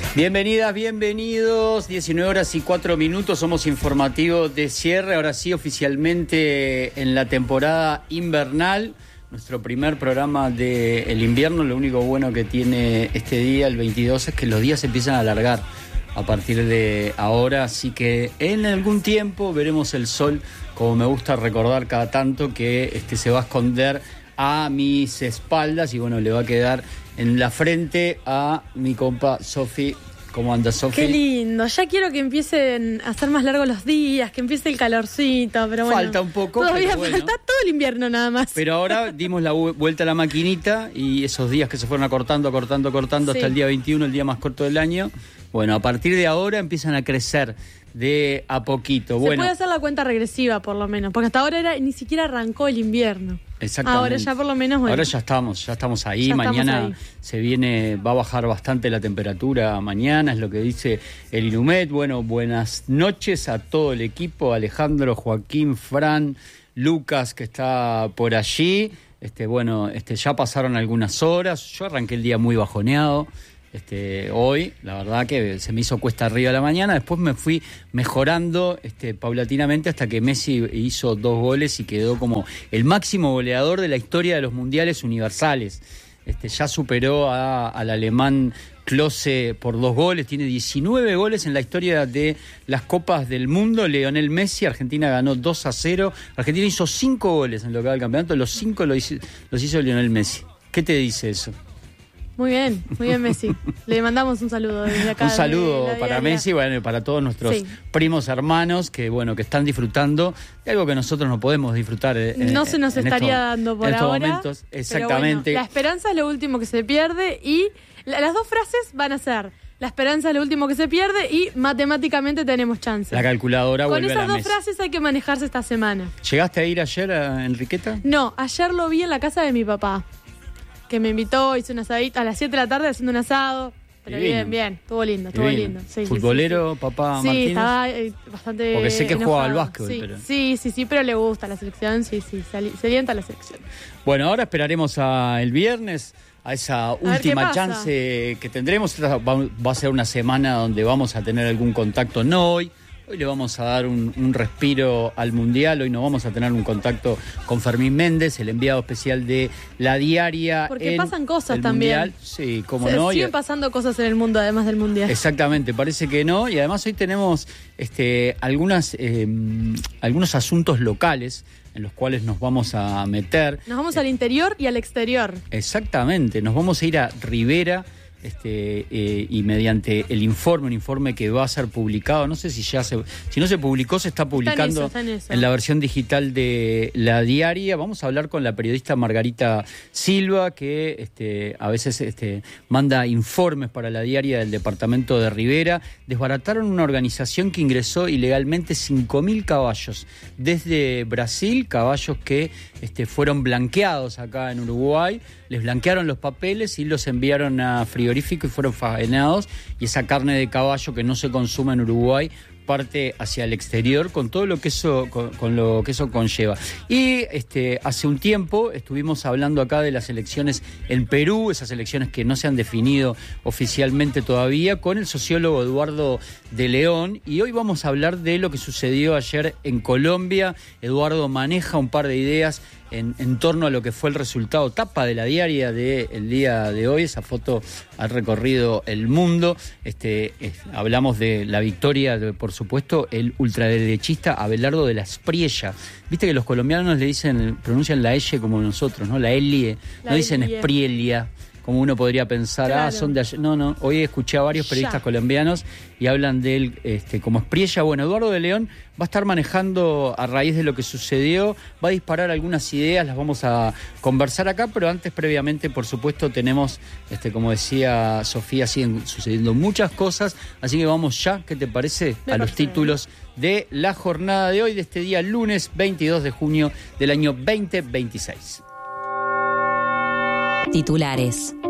Bienvenidas, bienvenidos, 19:04, somos informativo de cierre, ahora sí oficialmente en la temporada invernal, nuestro primer programa del invierno. Lo único bueno que tiene este día, el 22, es que los días se empiezan a alargar a partir de ahora, así que en algún tiempo veremos el sol, como me gusta recordar cada tanto, que se va a esconder a mis espaldas y bueno, le va a quedar en la frente a mi compa Sofi. ¿Cómo anda, Sofi? Qué lindo, ya quiero que empiecen a ser más largos los días, que empiece el calorcito, pero bueno. Falta un poco, todavía pero bueno. Falta todo el invierno nada más. Pero ahora dimos la vuelta a la maquinita y esos días que se fueron acortando Sí. hasta el día 21, el día más corto del año, bueno, a partir de ahora empiezan a crecer de a poquito. Se puede hacer la cuenta regresiva por lo menos, porque hasta ahora ni siquiera arrancó el invierno. Exactamente. Ahora ya por lo menos, bueno. Ahora ya estamos ahí. Ya mañana estamos ahí. Va a bajar bastante la temperatura mañana, es lo que dice el Inumet. Bueno, buenas noches a todo el equipo, Alejandro, Joaquín, Fran, Lucas, que está por allí. Ya pasaron algunas horas. Yo arranqué el día muy bajoneado. Hoy, la verdad que se me hizo cuesta arriba la mañana, después me fui mejorando paulatinamente hasta que Messi hizo 2 goles y quedó como el máximo goleador de la historia de los mundiales universales. Ya superó al alemán Klose por 2 goles, tiene 19 goles en la historia de las Copas del Mundo. Lionel Messi, Argentina ganó 2-0, Argentina hizo 5 goles en lo que va del campeonato, los 5 los hizo Lionel Messi. ¿Qué te dice eso? Muy bien Messi. Le mandamos un saludo desde acá. Un saludo para Messi, bueno, y para todos nuestros primos hermanos que están disfrutando de algo que nosotros no podemos disfrutar. No se nos estaría dando por ahora. En estos momentos, exactamente. Bueno, la esperanza es lo último que se pierde y las dos frases van a ser: la esperanza es lo último que se pierde y matemáticamente tenemos chance. La calculadora vuelve a la mesa. Con esas dos frases hay que manejarse esta semana. ¿Llegaste a ir ayer a Enriqueta? No, ayer lo vi en la casa de mi papá, que me invitó, hice un asadito a las 7 de la tarde haciendo un asado. Pero bien, estuvo lindo. Sí, ¿Futbolero, sí. papá Sí, Martínez? estaba bastante porque sé que enojado. jugaba al básquet. Sí, pero le gusta la selección, se alienta la selección. Bueno, ahora esperaremos el viernes, a esa última chance que tendremos. Esta va a ser una semana donde vamos a tener algún contacto, no hoy. Hoy le vamos a dar un respiro al Mundial. Hoy no vamos a tener un contacto con Fermín Méndez, el enviado especial de La Diaria. Porque pasan cosas también. Mundial. Sí, cómo no. Siguen pasando cosas en el mundo, además del Mundial. Exactamente, parece que no. Y además hoy tenemos algunos asuntos locales en los cuales nos vamos a meter. Nos vamos al interior y al exterior. Exactamente, nos vamos a ir a Rivera. Y mediante un informe que va a ser publicado, no sé si no se publicó, se está publicando está en eso. En la versión digital de La Diaria. Vamos a hablar con la periodista Margarita Silva, que a veces manda informes para La Diaria del departamento de Rivera. Desbarataron una organización que ingresó ilegalmente 5.000 caballos desde Brasil, caballos que fueron blanqueados acá en Uruguay. Les blanquearon los papeles y los enviaron a frigorífico y fueron faenados, y esa carne de caballo que no se consume en Uruguay parte hacia el exterior con todo lo que eso conlleva. Y hace un tiempo estuvimos hablando acá de las elecciones en Perú, esas elecciones que no se han definido oficialmente todavía, con el sociólogo Eduardo de León, y hoy vamos a hablar de lo que sucedió ayer en Colombia. Eduardo maneja un par de ideas en torno a lo que fue el resultado tapa de La Diaria del día de hoy. Esa foto ha recorrido el mundo. Hablamos de la victoria por supuesto, el ultraderechista Abelardo de la Espriella. Viste que los colombianos pronuncian la L como nosotros, ¿no? La L, no dicen Espriella, como uno podría pensar, claro. Son de allá. No, hoy escuché a varios periodistas colombianos y hablan de él como Espriella. Bueno, Eduardo de León va a estar manejando a raíz de lo que sucedió, va a disparar algunas ideas, las vamos a conversar acá, pero antes, previamente, por supuesto, tenemos, como decía Sofía, siguen sucediendo muchas cosas, así que vamos ya, ¿qué te parece? A los títulos de la jornada de hoy, de este día lunes 22 de junio del año 2026. Titulares.